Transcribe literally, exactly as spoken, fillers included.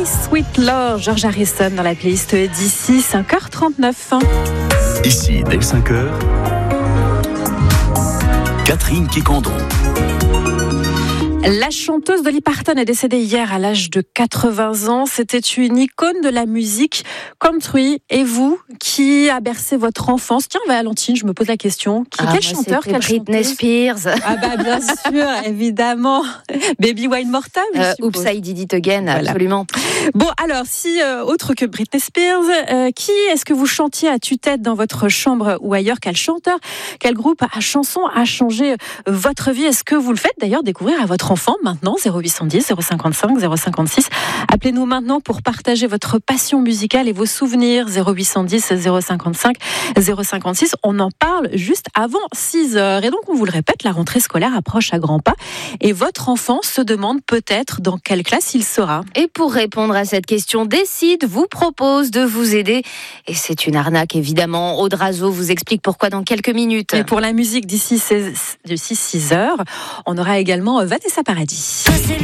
Sweet Lord, George Harrison dans la playlist d'ici cinq heures trente-neuf. Ici, dès cinq heures, Catherine Quécandon. La chanteuse Dolly Parton est décédée hier à l'âge de quatre-vingts ans. C'était une icône de la musique country. Et vous, qui a bercé votre enfance? Tiens, Valentine, je me pose la question. Qui, ah, quel moi, chanteur, quelle Britney chanteuse? Spears. Ah bah bien sûr, évidemment. Baby One More Time. Euh, Oops, I Did It Again, voilà. Absolument. Bon, alors, si euh, autre que Britney Spears, euh, qui est-ce que vous chantiez à tue-tête dans votre chambre ou ailleurs? Quel chanteur, quel groupe à chanson a changé votre vie? Est-ce que vous le faites d'ailleurs découvrir à votre enfant maintenant? Zéro huit cent dix, zéro cinquante-cinq, zéro cinquante-six. Appelez-nous maintenant pour partager votre passion musicale et vos souvenirs. Zéro huit cent dix, zéro cinquante-cinq, zéro cinquante-six. On en parle juste avant six heures. Et donc, on vous le répète, la rentrée scolaire approche à grands pas. Et votre enfant se demande peut-être dans quelle classe il sera. Et pour répondre à cette question, Décide vous propose de vous aider. Et c'est une arnaque, évidemment. Aude Razo vous explique pourquoi dans quelques minutes. Et pour la musique d'ici six heures, on aura également Vanessa Paradis.